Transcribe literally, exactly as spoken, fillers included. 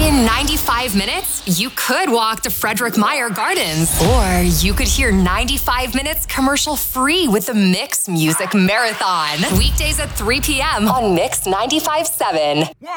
In ninety-five minutes, you could walk to Frederick Meyer Gardens, or you could hear ninety-five minutes commercial-free with the Mix Music Marathon. Weekdays at three p.m. on Mix ninety-five point seven.